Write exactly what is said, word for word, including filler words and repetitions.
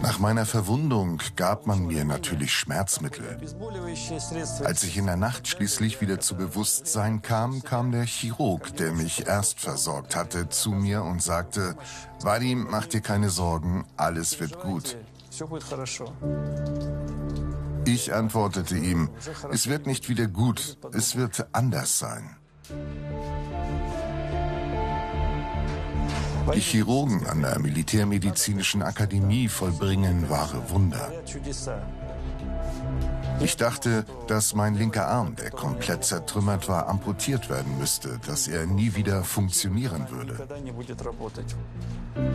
Nach meiner Verwundung gab man mir natürlich Schmerzmittel. Als ich in der Nacht schließlich wieder zu Bewusstsein kam, kam der Chirurg, der mich erst versorgt hatte, zu mir und sagte: Vadim, mach dir keine Sorgen, alles wird gut. Ich antwortete ihm: Es wird nicht wieder gut, es wird anders sein. Die Chirurgen an der Militärmedizinischen Akademie vollbringen wahre Wunder. Ich dachte, dass mein linker Arm, der komplett zertrümmert war, amputiert werden müsste, dass er nie wieder funktionieren würde.